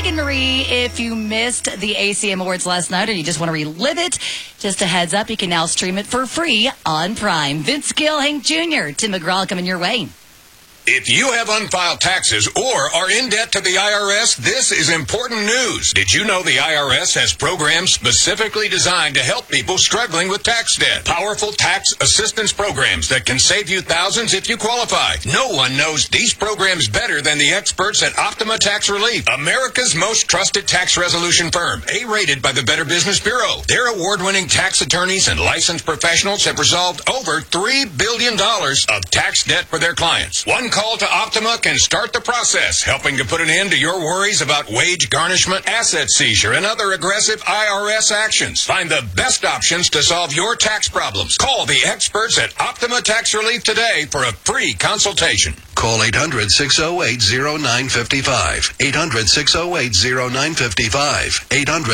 Megan Marie, if you missed the ACM Awards last night or you just want to relive it, just a heads up, you can now stream it for free on Prime. Vince Gill, Hank Jr., Tim McGraw coming your way. If you have unfiled taxes or are in debt to the IRS, this is important news. Did you know the IRS has programs specifically designed to help people struggling with tax debt? Powerful tax assistance programs that can save you thousands if you qualify. No one knows these programs better than the experts at Optima Tax Relief, America's most trusted tax resolution firm, A-rated by the Better Business Bureau. Their award-winning tax attorneys and licensed professionals have resolved over $3 billion of tax debt for their clients. One call to Optima can start the process, helping to put an end to your worries about wage garnishment, asset seizure, and other aggressive IRS actions. Find the best options to solve your tax problems. Call the experts at Optima Tax Relief today for a free consultation. Call 800-608-0955. 800-608-0955.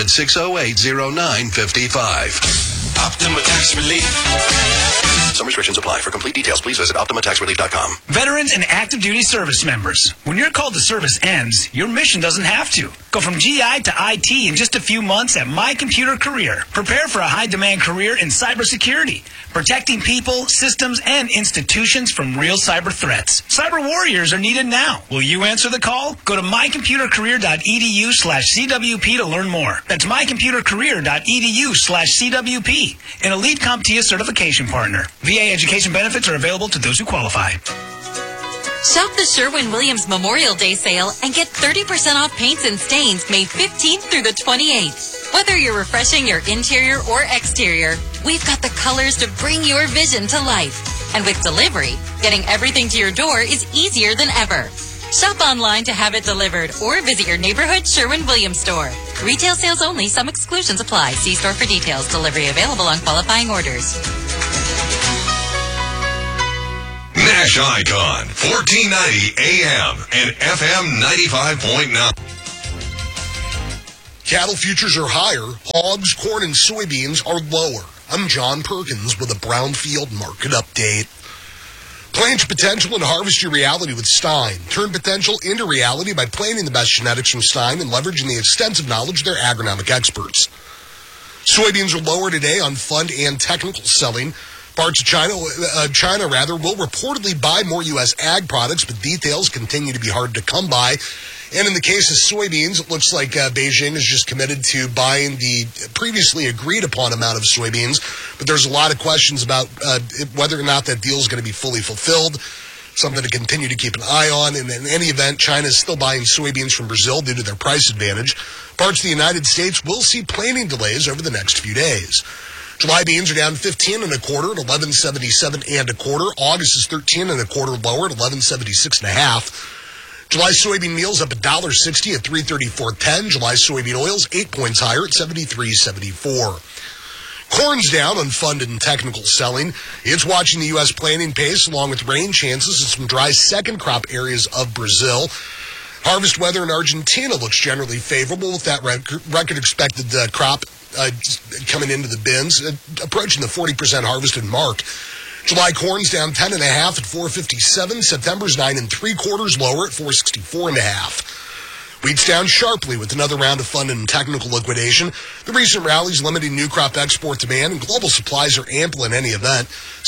800-608-0955. Optima Tax Relief. Some restrictions apply. For complete details, please visit OptimaTaxRelief.com. Veterans and active duty service members. When your call to service ends, your mission doesn't have to. Go from GI to IT in just a few months at My Computer Career. Prepare for a high-demand career in cybersecurity, protecting people, systems, and institutions from real cyber threats. Cyber warriors are needed now. Will you answer the call? Go to mycomputercareer.edu/CWP to learn more. That's mycomputercareer.edu/CWP, an Elite CompTIA certification partner. VA education benefits are available to those who qualify. Shop the Sherwin-Williams Memorial Day sale and get 30% off paints and stains May 15th through the 28th. Whether you're refreshing your interior or exterior, we've got the colors to bring your vision to life. And with delivery, getting everything to your door is easier than ever. Shop online to have it delivered or visit your neighborhood Sherwin-Williams store. Retail sales only. Some exclusions apply. See store for details. Delivery available on qualifying orders. Nash Icon, 1490 AM and FM 95.9. Cattle futures are higher. Hogs, corn, and soybeans are lower. I'm John Perkins with a Brownfield Market Update. Plant your potential and harvest your reality with Stein. Turn potential into reality by planting the best genetics from Stein and leveraging the extensive knowledge of their agronomic experts. Soybeans are lower today on fund and technical selling. Parts of China will reportedly buy more U.S. ag products, but details continue to be hard to come by. And in the case of soybeans, it looks like Beijing is just committed to buying the previously agreed upon amount of soybeans, but there's a lot of questions about whether or not that deal is going to be fully fulfilled. Something to continue to keep an eye on. And in any event, China is still buying soybeans from Brazil due to their price advantage. Parts of the United States will see planting delays over the next few days. July beans are down 15 and a quarter at 11.77 and a quarter. August is 13 and a quarter lower at 11.76 and a half. July soybean meal's up $1.60 at 334.10. July soybean oil's 8 points higher at 73.74. Corn's down on funded and technical selling. It's watching the U.S. planting pace along with rain chances in some dry second crop areas of Brazil. Harvest weather in Argentina looks generally favorable with that record expected crop coming into the bins, approaching the 40% harvested mark. July corn's down 10.5 at 4.57. September's 9 3/4 lower at 4.64.5. Wheat's down sharply with another round of funded and technical liquidation. The recent rallies limiting new crop export demand, and global supplies are ample in any event.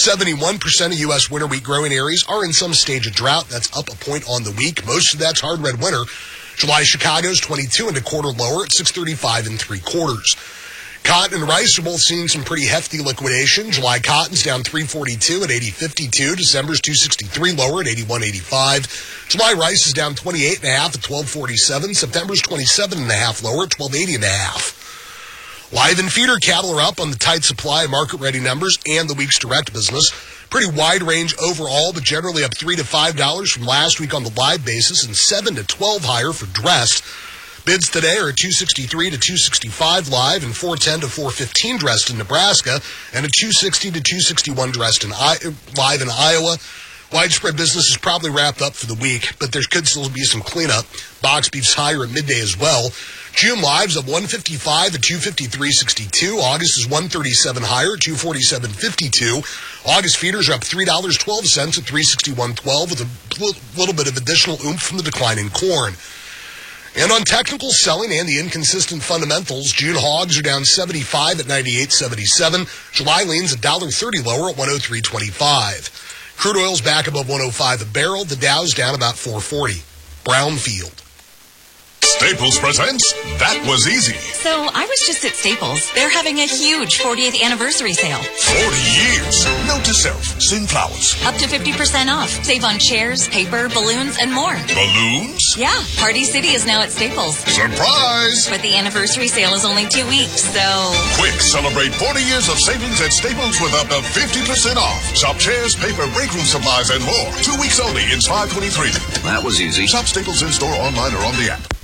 71% of U.S. winter wheat growing areas are in some stage of drought. That's up a point on the week. Most of that's hard red winter. July Chicago's 22 1/4 lower at 6.35 3/4. Cotton and rice are both seeing some pretty hefty liquidation. July cotton's down 3.42 at 80.52. December's 2.63 lower at 81.85. July rice is down 28.5 at 12.47. September's 27.5 lower at 12.80.5. Live and feeder cattle are up on the tight supply of market-ready numbers and the week's direct business. Pretty wide range overall, but generally up $3 to $5 from last week on the live basis and $7 to $12 higher for dressed. Bids today are at $263 to $265 live and $410 to $415 dressed in Nebraska and at $260 to $261 dressed in live in Iowa. Widespread business is probably wrapped up for the week, but there could still be some cleanup. Box beef's higher at midday as well. June live's at $155 at $253.62. August is $137 higher at $247.52. August feeders are up $3.12 at $361.12 with a little bit of additional oomph from the decline in corn. And on technical selling and the inconsistent fundamentals, June hogs are down 75 at 98.77. July leans $1.30 lower at 103.25. Crude oil's back above 105 a barrel. The Dow's down about 440. Brownfield. Staples presents That Was Easy. So I was just at Staples. They're having a huge 40th anniversary sale. 40 years. Note to self, sing flowers. Up to 50% off. Save on chairs, paper, balloons, and more. Balloons? Yeah, Party City is now at Staples. Surprise! But the anniversary sale is only 2 weeks, so... Quick, celebrate 40 years of savings at Staples with up to 50% off. Shop chairs, paper, break room supplies, and more. 2 weeks only in 523. That was easy. Shop Staples in-store, online, or on the app.